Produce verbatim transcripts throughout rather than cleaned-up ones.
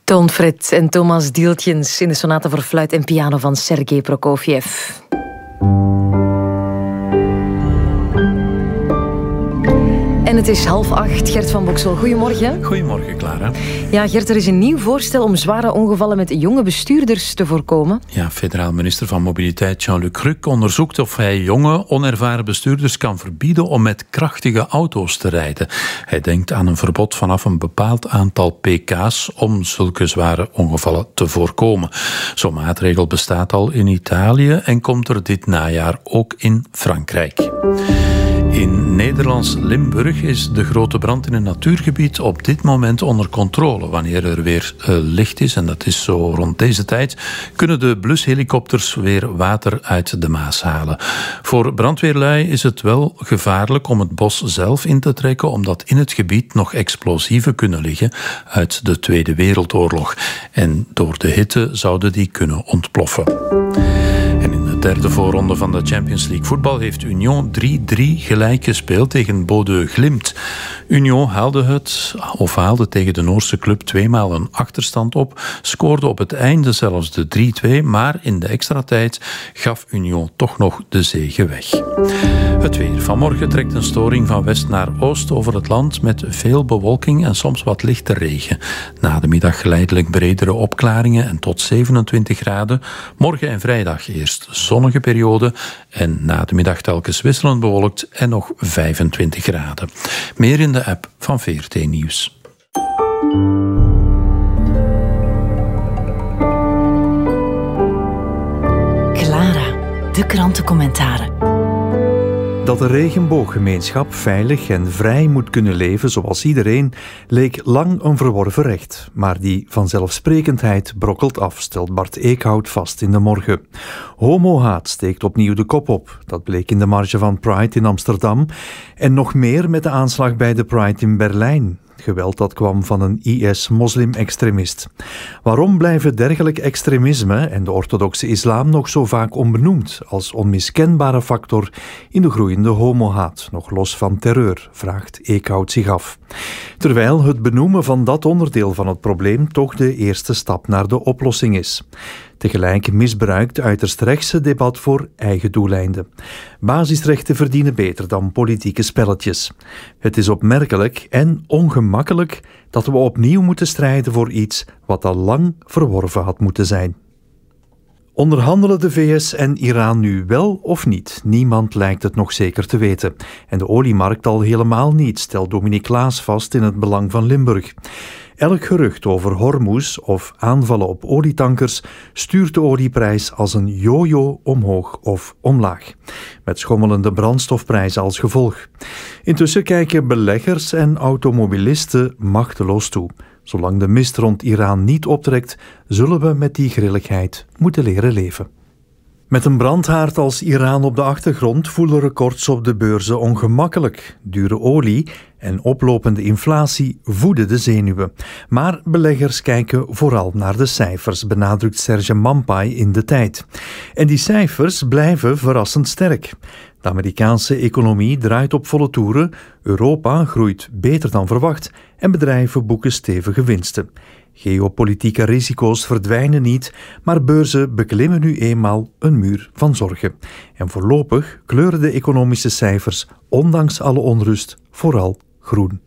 Toon Fred en Thomas Dieltjens in de sonate voor fluit en piano van Sergei Prokofjev. En het is half acht. Gert van Boksel, goedemorgen. Goedemorgen, Clara. Ja, Gert, er is een nieuw voorstel om zware ongevallen met jonge bestuurders te voorkomen. Ja, federaal minister van Mobiliteit Jean-Luc Ruck onderzoekt of hij jonge, onervaren bestuurders kan verbieden om met krachtige auto's te rijden. Hij denkt aan een verbod vanaf een bepaald aantal pk's om zulke zware ongevallen te voorkomen. Zo'n maatregel bestaat al in Italië en komt er dit najaar ook in Frankrijk. In Nederlands Limburg is de grote brand in een natuurgebied op dit moment onder controle. Wanneer er weer uh, licht is, en dat is zo rond deze tijd, kunnen de blushelikopters weer water uit de Maas halen. Voor brandweerlui is het wel gevaarlijk om het bos zelf in te trekken, omdat in het gebied nog explosieven kunnen liggen uit de Tweede Wereldoorlog. En door de hitte zouden die kunnen ontploffen. En in de derde voorronde van de Champions League voetbal heeft Union drie drie gelijk gespeeld tegen Bodø Glimt. Union haalde het, of haalde tegen de Noorse club tweemaal een achterstand op, scoorde op het einde zelfs de drie twee, maar in de extra tijd gaf Union toch nog de zege weg. Het weer. Vanmorgen trekt een storing van west naar oost over het land met veel bewolking en soms wat lichte regen. Na de middag geleidelijk bredere opklaringen en tot zevenentwintig graden. Morgen en vrijdag eerst zonnige periode en na de middag telkens wisselend bewolkt en nog vijfentwintig graden. Meer in de app van V R T Nieuws. Clara, de krantencommentaren. Dat de regenbooggemeenschap veilig en vrij moet kunnen leven zoals iedereen, leek lang een verworven recht. Maar die vanzelfsprekendheid brokkelt af, stelt Bart Eekhout vast in de Morgen. Homohaat steekt opnieuw de kop op. Dat bleek in de marge van Pride in Amsterdam. En nog meer met de aanslag bij de Pride in Berlijn. Geweld dat kwam van een I S-moslim-extremist. Waarom blijven dergelijk extremisme en de orthodoxe islam nog zo vaak onbenoemd als onmiskenbare factor in de groeiende homohaat, nog los van terreur, vraagt Eekhout zich af. Terwijl het benoemen van dat onderdeel van het probleem toch de eerste stap naar de oplossing is. Tegelijk misbruikt uiterst rechtse debat voor eigen doeleinden. Basisrechten verdienen beter dan politieke spelletjes. Het is opmerkelijk en ongemakkelijk dat we opnieuw moeten strijden voor iets wat al lang verworven had moeten zijn. Onderhandelen de V S en Iran nu wel of niet? Niemand lijkt het nog zeker te weten. En de oliemarkt al helemaal niet, stelt Dominique Klaas vast in het Belang van Limburg. Elk gerucht over Hormuz of aanvallen op olietankers stuurt de olieprijs als een jojo omhoog of omlaag. Met schommelende brandstofprijzen als gevolg. Intussen kijken beleggers en automobilisten machteloos toe. Zolang de mist rond Iran niet optrekt, zullen we met die grilligheid moeten leren leven. Met een brandhaard als Iran op de achtergrond voelen records op de beurzen ongemakkelijk. Dure olie en oplopende inflatie voeden de zenuwen. Maar beleggers kijken vooral naar de cijfers, benadrukt Serge Mampai in De Tijd. En die cijfers blijven verrassend sterk. De Amerikaanse economie draait op volle toeren, Europa groeit beter dan verwacht en bedrijven boeken stevige winsten. Geopolitieke risico's verdwijnen niet, maar beurzen beklimmen nu eenmaal een muur van zorgen. En voorlopig kleuren de economische cijfers, ondanks alle onrust, vooral groen.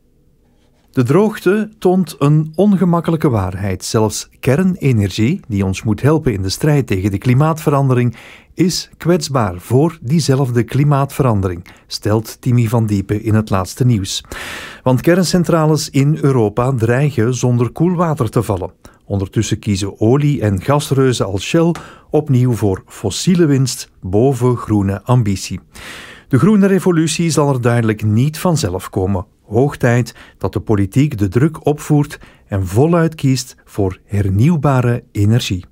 De droogte toont een ongemakkelijke waarheid. Zelfs kernenergie, die ons moet helpen in de strijd tegen de klimaatverandering, is kwetsbaar voor diezelfde klimaatverandering, stelt Timmy van Diepen in het laatste nieuws. Want kerncentrales in Europa dreigen zonder koelwater te vallen. Ondertussen kiezen olie- en gasreuzen als Shell opnieuw voor fossiele winst boven groene ambitie. De groene revolutie zal er duidelijk niet vanzelf komen. Hoog tijd dat de politiek de druk opvoert en voluit kiest voor hernieuwbare energie.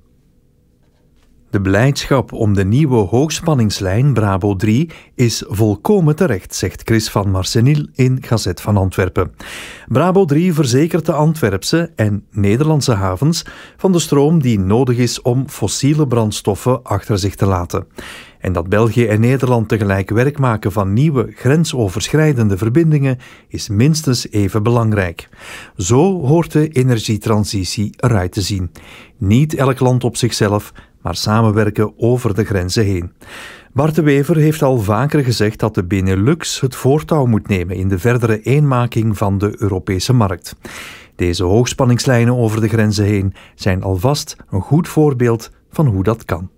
De blijdschap om de nieuwe hoogspanningslijn Brabo drie is volkomen terecht, zegt Chris van Marcenil in Gazet van Antwerpen. Brabo drie verzekert de Antwerpse en Nederlandse havens van de stroom die nodig is om fossiele brandstoffen achter zich te laten. En dat België en Nederland tegelijk werk maken van nieuwe grensoverschrijdende verbindingen is minstens even belangrijk. Zo hoort de energietransitie eruit te zien. Niet elk land op zichzelf, maar samenwerken over de grenzen heen. Bart de Wever heeft al vaker gezegd dat de Benelux het voortouw moet nemen in de verdere eenmaking van de Europese markt. Deze hoogspanningslijnen over de grenzen heen zijn alvast een goed voorbeeld van hoe dat kan.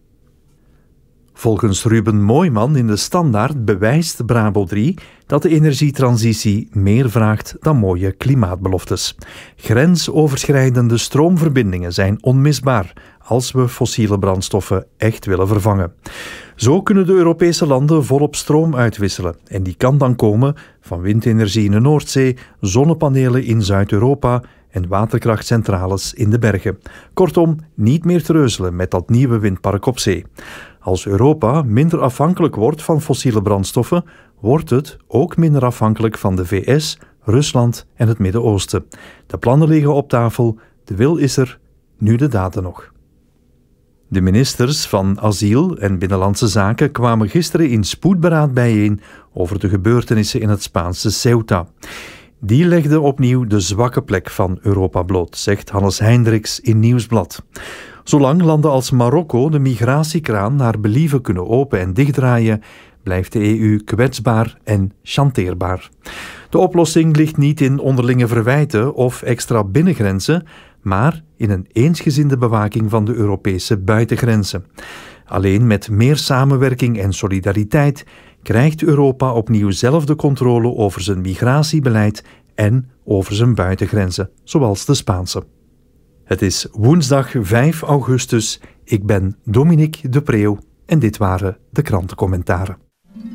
Volgens Ruben Mooijman in de Standaard bewijst Brabo drie dat de energietransitie meer vraagt dan mooie klimaatbeloftes. Grensoverschrijdende stroomverbindingen zijn onmisbaar als we fossiele brandstoffen echt willen vervangen. Zo kunnen de Europese landen volop stroom uitwisselen en die kan dan komen van windenergie in de Noordzee, zonnepanelen in Zuid-Europa en waterkrachtcentrales in de bergen. Kortom, niet meer treuzelen met dat nieuwe windpark op zee. Als Europa minder afhankelijk wordt van fossiele brandstoffen, wordt het ook minder afhankelijk van de V S, Rusland en het Midden-Oosten. De plannen liggen op tafel, de wil is er, nu de daden nog. De ministers van Asiel en Binnenlandse Zaken kwamen gisteren in spoedberaad bijeen over de gebeurtenissen in het Spaanse Ceuta. Die legde opnieuw de zwakke plek van Europa bloot, zegt Hannes Heindriks in Nieuwsblad. Zolang landen als Marokko de migratiekraan naar believen kunnen open- en dichtdraaien, blijft de E U kwetsbaar en chanteerbaar. De oplossing ligt niet in onderlinge verwijten of extra binnengrenzen, maar in een eensgezinde bewaking van de Europese buitengrenzen. Alleen met meer samenwerking en solidariteit krijgt Europa opnieuw zelf de controle over zijn migratiebeleid en over zijn buitengrenzen, zoals de Spaanse. Het is woensdag vijf augustus. Ik ben Dominique de Preeuw en dit waren de krantencommentaren.